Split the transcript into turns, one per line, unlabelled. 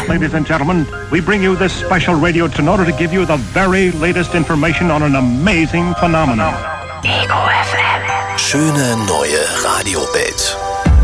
ladies and gentlemen, we bring you this special radio in order to give you the very latest information on an amazing phenomenon.
Ego FM. Schöne neue Radiowelt.